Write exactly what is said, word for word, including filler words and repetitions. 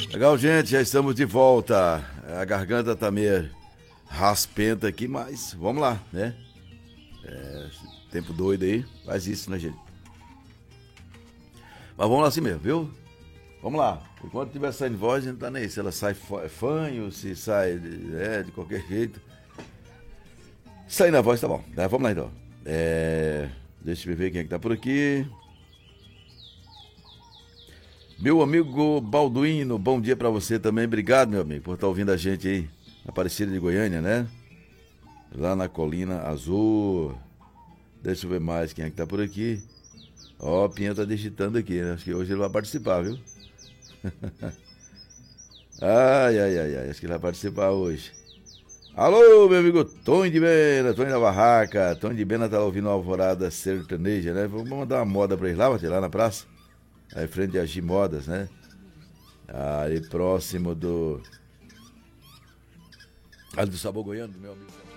Legal, gente, já estamos de volta. A garganta tá meio raspenta aqui, mas vamos lá, né? É, tempo doido aí, faz isso, né, gente? Mas vamos lá assim mesmo, viu? Vamos lá. Enquanto tiver saindo voz, a gente não tá nem aí. Se ela sai fanho, se sai é, de qualquer jeito. Sair na voz tá bom. É, vamos lá então. É, deixa eu ver quem é que tá por aqui. Meu amigo Balduino, bom dia pra você também. Obrigado, meu amigo, por estar ouvindo a gente aí. Aparecida de Goiânia, né? Lá na Colina Azul. Deixa eu ver mais quem é que tá por aqui. Ó, o Pinha tá digitando aqui, né? Acho que hoje ele vai participar, viu? Ai, ai, ai, ai. Acho que ele vai participar hoje. Alô, meu amigo Tony de Bena, Tony da Barraca. Tony de Bena tá ouvindo a Alvorada Sertaneja, né? Vamos mandar uma moda pra ele lá, Matheus, lá na praça. Aí frente a G Modas, né? Ali próximo do... Ali do Sabor Goiano, do meu amigo.